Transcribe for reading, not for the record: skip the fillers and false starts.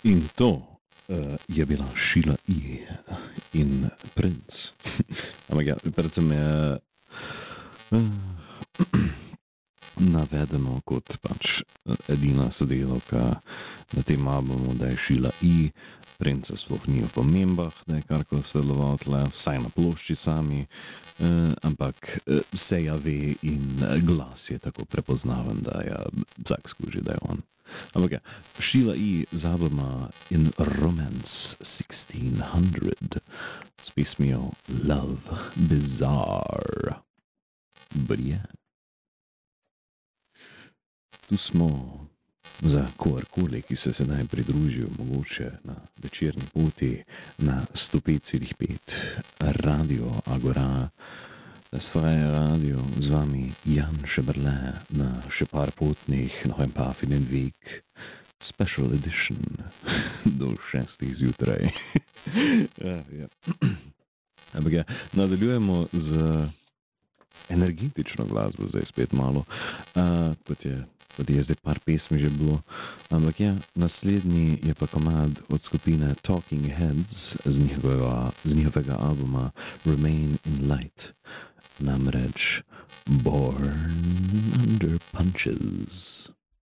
In to je bila Sheila E. in Prince. Ampak ja, predvsem je navedeno kot pač edina sodelavka na tem albumu, da je Sheila E. Prince sploh ni v pomembah, da je karkoli sodeloval tle, vsaj na plošči sami, ampak se ja ve in glas je tako prepoznaven, da ja vsak skuži, da je on. Ampak ja, Sheila E. z albuma In Romance 1600 s pesmijo Love Bizarre. But yeah. Tu smo za kogarkoli, ki se sedaj pridružil mogoče na večerni poti na 105,5 Radio Agora. Svoje radio z vami Jan Šeberle na še par potnih, noch ein paar für den Weg. Special edition do 6 zjutraj. Ja. Ampak ja, nadaljujemo z energetično glasbo, zdaj spet malo, kot je zdaj par pesmi že bilo. Ampak ja, naslednji je pa komad od skupine Talking Heads z njihovega albuma Remain in Light. Namreč Born Under Punches.